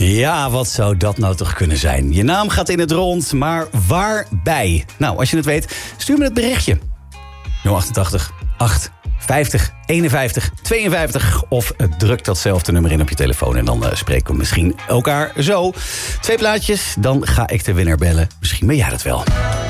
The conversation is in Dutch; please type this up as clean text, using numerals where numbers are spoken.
Ja, wat zou dat nou toch kunnen zijn? Je naam gaat in het rond, maar waarbij? Nou, als je het weet, stuur me het berichtje. 088 8 50 51 52 of druk datzelfde nummer in op je telefoon en dan spreken we misschien elkaar zo. 2 plaatjes, dan ga ik de winnaar bellen. Misschien ben jij dat wel.